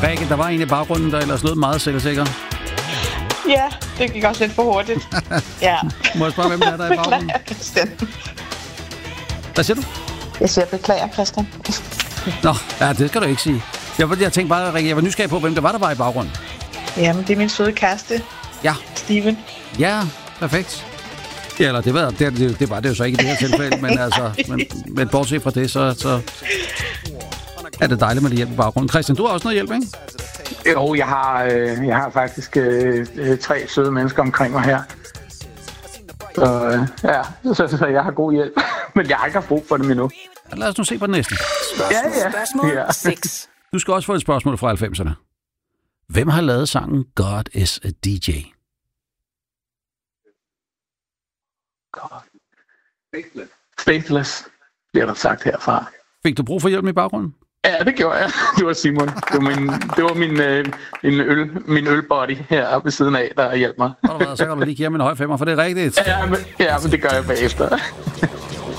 Rikke, der var en i baggrunden, der ellers lød meget selvsikker. Ja, det gik også lidt for hurtigt. Ja. Må jeg spørge, hvem der er der i baggrunden? Beklager, Christian. Hvad siger du? Jeg siger beklager, Christian. Nå, ja, det skal du ikke sige. Jeg tænkte bare, Rikke, jeg var nysgerrig på, hvem der var i baggrunden. Jamen, det er min søde kæreste. Ja. Steven. Ja, perfekt. Ja, eller det var det jo så ikke i det her tilfælde, men altså, men bortset fra det, så er det dejligt med det hjælp i baggrunden. Christian, du har også noget hjælp, ikke? Jo, jeg har faktisk 3 søde mennesker omkring mig her. Så jeg har god hjælp, men jeg har ikke haft brug for dem endnu. Lad os nu se på den næste. Spørgsmål 6. Du skal også få et spørgsmål fra 90'erne. Hvem har lavet sangen God is a DJ? Faithless, bliver der sagt herfra. Fik du brug for hjælp i baggrunden? Ja, det gjorde jeg. Det var Simon. Det var min ølbody heroppe ved siden af, der hjalp mig. Så kan du lige give ham en høj femmer, for det er rigtigt. Ja, men det gør jeg bagefter.